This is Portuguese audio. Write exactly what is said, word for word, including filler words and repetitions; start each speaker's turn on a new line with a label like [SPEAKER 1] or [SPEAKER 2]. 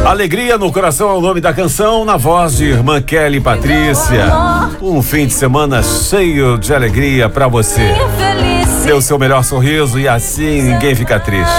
[SPEAKER 1] Alegria no coração é o nome da canção, na voz de irmã Kelly Patrícia. Um fim de semana cheio de alegria pra você. Dê o seu melhor sorriso e assim ninguém fica triste.